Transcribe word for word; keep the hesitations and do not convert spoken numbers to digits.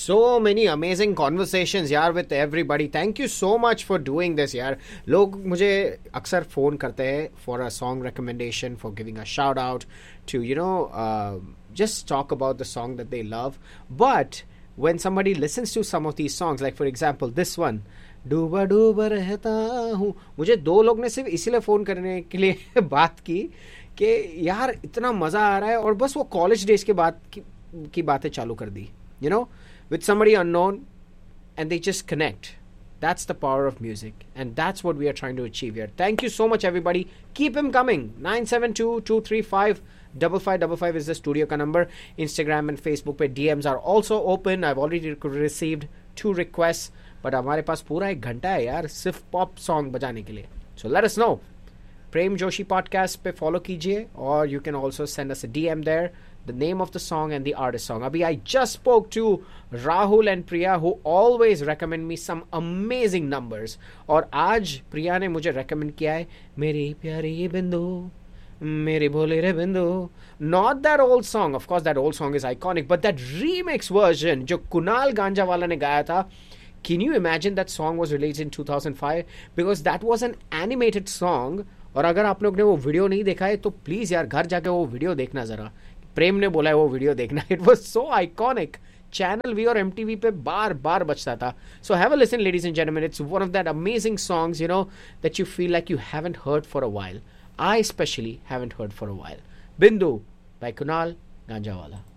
So many amazing conversations यार with everybody. Thank you so much for doing this यार. लोग मुझे अक्सर फ़ोन करते हैं for a song recommendation, for giving a shout out to, you know, uh, just talk about the song that they love. But when somebody listens to some of these songs, like for example this one, डूबा डूबा रहता हूँ, मुझे दो लोग ने सिर्फ इसीलिए फ़ोन करने के लिए बात की कि यार इतना मज़ा आ रहा है, और बस वो कॉलेज डेज के बाद की, की बातें चालू कर दी, you know, with somebody unknown, and they just connect. That's the power of music, and that's what we are trying to achieve here. Thank you so much, everybody. Keep him coming. nine seven two, two three five, five five five five is the studio ka number. Instagram and Facebook pe D Ms are also open. I've already received two requests, but हमारे पास पूरा एक घंटा है यार सिर्फ pop song बजाने के लिए. So let us know. Prem Joshi podcast पे follow कीजिए, or you can also send us a D M there. The name of the song and the artist song. Abhi, I just spoke to Rahul and Priya, who always recommend me some amazing numbers. और आज प्रिया ने मुझे recommend किया है मेरी प्यारी बिंदु, मेरे भोले रे बिंदु. Not that old song. Of course, that old song is iconic, but that remix version जो कुणाल गांजावाला ने गाया था. Can you imagine that song was released in two thousand five? Because that was an animated song. और अगर आप लोग ने वो वीडियो नहीं देखा है तो प्लीज़ यार घर जाके वो वीडियो देखना ज़रा. प्रेम ने बोला है वो वीडियो देखना. It was so iconic. Channel we और एम टी वी पे बार बार बजता था. So have a listen ladies and gentleman. It's one of that amazing songs, you know, that you feel like you haven't heard for a while. I specially haven't heard for a while. बिंदु bye Kunal Ganjawala.